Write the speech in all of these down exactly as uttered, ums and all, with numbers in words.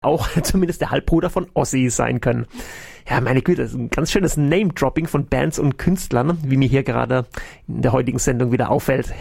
auch zumindest der Halbbruder von Ozzy sein können. Ja, meine Güte, das ist ein ganz schönes Name-Dropping von Bands und Künstlern, wie mir hier gerade in der heutigen Sendung wieder auffällt.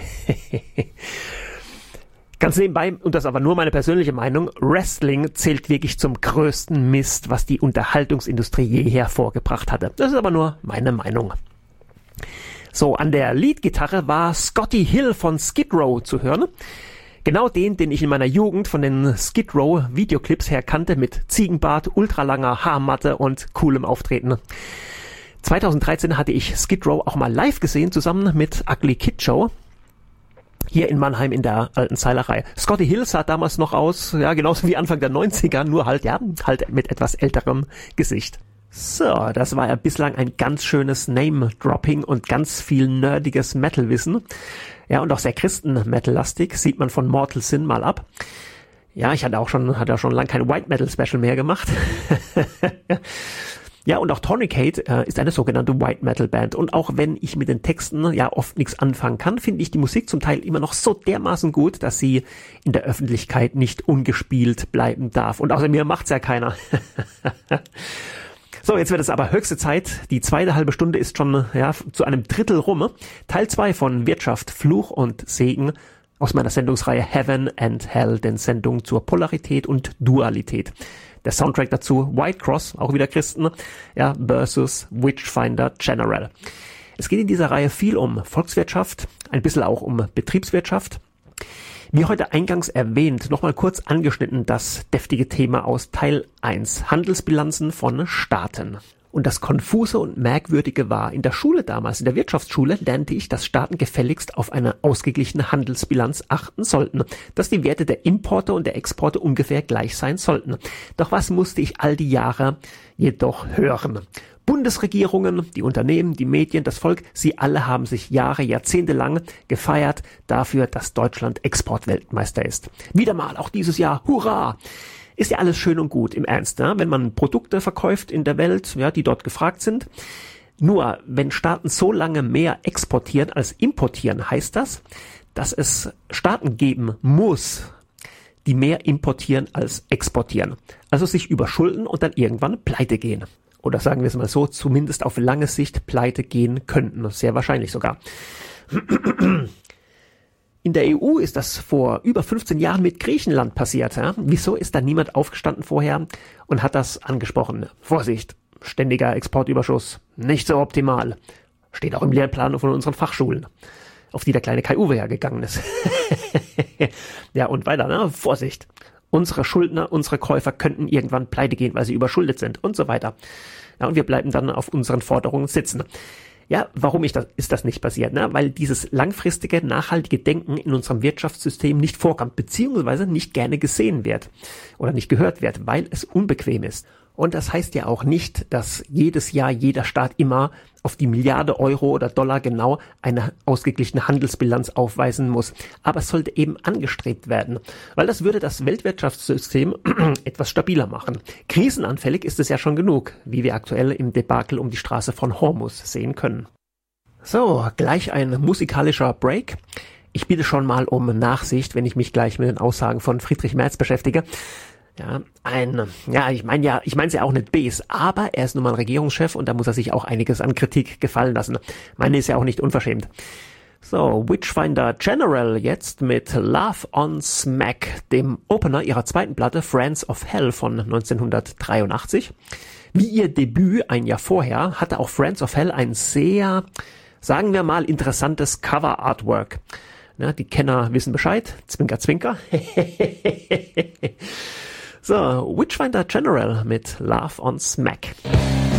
Ganz nebenbei, und das ist aber nur meine persönliche Meinung, Wrestling zählt wirklich zum größten Mist, was die Unterhaltungsindustrie je hervorgebracht hatte. Das ist aber nur meine Meinung. So, an der Leadgitarre war Scotty Hill von Skid Row zu hören. Genau den, den ich in meiner Jugend von den Skid Row Videoclips her kannte, mit Ziegenbart, ultralanger Haarmatte und coolem Auftreten. zweitausenddreizehn hatte ich Skid Row auch mal live gesehen, zusammen mit Ugly Kid Joe. Hier in Mannheim in der alten Seilerei. Scotty Hill sah damals noch aus, ja, genauso wie Anfang der neunziger, nur halt, ja, halt mit etwas älterem Gesicht. So, das war ja bislang ein ganz schönes Name-Dropping und ganz viel nerdiges Metal-Wissen. Ja, und auch sehr Christen-Metal-lastig, sieht man von Mortal Sin mal ab. Ja, ich hatte auch schon, hatte auch schon lange kein White-Metal-Special mehr gemacht. Ja, und auch Tourniquet äh, ist eine sogenannte White-Metal-Band. Und auch wenn ich mit den Texten ja oft nichts anfangen kann, finde ich die Musik zum Teil immer noch so dermaßen gut, dass sie in der Öffentlichkeit nicht ungespielt bleiben darf. Und außer mir macht's ja keiner. So, jetzt wird es aber höchste Zeit. Die zweite halbe Stunde ist schon ja zu einem Drittel rum. Teil zwei von Wirtschaft, Fluch und Segen aus meiner Sendungsreihe Heaven and Hell, den Sendungen zur Polarität und Dualität. Der Soundtrack dazu White Cross, auch wieder Christen, ja, versus Witchfinder General. Es geht in dieser Reihe viel um Volkswirtschaft, ein bisschen auch um Betriebswirtschaft. Wie heute eingangs erwähnt, nochmal kurz angeschnitten das deftige Thema aus Teil eins, Handelsbilanzen von Staaten. Und das Konfuse und Merkwürdige war, in der Schule damals, in der Wirtschaftsschule, lernte ich, dass Staaten gefälligst auf eine ausgeglichene Handelsbilanz achten sollten, dass die Werte der Importe und der Exporte ungefähr gleich sein sollten. Doch was musste ich all die Jahre jedoch hören? Bundesregierungen, die Unternehmen, die Medien, das Volk, sie alle haben sich Jahre, Jahrzehnte lang gefeiert dafür, dass Deutschland Exportweltmeister ist. Wieder mal, auch dieses Jahr, hurra! Ist ja alles schön und gut, im Ernst, ne? Wenn man Produkte verkauft in der Welt, ja, die dort gefragt sind. Nur, wenn Staaten so lange mehr exportieren als importieren, heißt das, dass es Staaten geben muss, die mehr importieren als exportieren. Also sich überschulden und dann irgendwann pleite gehen. Oder sagen wir es mal so, zumindest auf lange Sicht pleite gehen könnten. Sehr wahrscheinlich sogar. In der E U ist das vor über fünfzehn Jahren mit Griechenland passiert. Ja? Wieso ist da niemand aufgestanden vorher und hat das angesprochen? Vorsicht, ständiger Exportüberschuss, nicht so optimal. Steht auch im Lehrplan von unseren Fachschulen, auf die der kleine Kai-Uwe ja gegangen ist. Ja, und weiter, ne? Vorsicht. Unsere Schuldner, unsere Käufer könnten irgendwann pleite gehen, weil sie überschuldet sind und so weiter. Ja, und wir bleiben dann auf unseren Forderungen sitzen. Ja, warum ist das, ist das nicht passiert? Ne? Weil dieses langfristige, nachhaltige Denken in unserem Wirtschaftssystem nicht vorkommt, beziehungsweise nicht gerne gesehen wird oder nicht gehört wird, weil es unbequem ist. Und das heißt ja auch nicht, dass jedes Jahr jeder Staat immer auf die Milliarde Euro oder Dollar genau eine ausgeglichene Handelsbilanz aufweisen muss. Aber es sollte eben angestrebt werden, weil das würde das Weltwirtschaftssystem etwas stabiler machen. Krisenanfällig ist es ja schon genug, wie wir aktuell im Debakel um die Straße von Hormuz sehen können. So, gleich ein musikalischer Break. Ich bitte schon mal um Nachsicht, wenn ich mich gleich mit den Aussagen von Friedrich Merz beschäftige. Ja, ein, ja, ich meine ja, ich meine es ja auch nicht bes, aber er ist nun mal ein Regierungschef und da muss er sich auch einiges an Kritik gefallen lassen. Meine ist ja auch nicht unverschämt. So, Witchfinder General jetzt mit Love on Smack, dem Opener ihrer zweiten Platte Friends of Hell von neunzehnhundertdreiundachtzig. Wie ihr Debüt ein Jahr vorher hatte auch Friends of Hell ein sehr, sagen wir mal, interessantes Cover-Artwork. Na, die Kenner wissen Bescheid. Zwinker, zwinker. So, Witchfinder General mit Love on Smack.